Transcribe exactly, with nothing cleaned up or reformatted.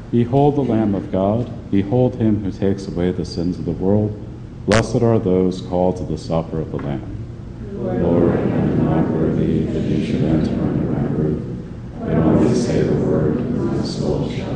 Behold the Lamb of God. Behold him who takes away the sins of the world. Blessed are those called to the supper of the Lamb. Lord, I am not worthy that you should enter under my roof, but only say the word, and my soul shall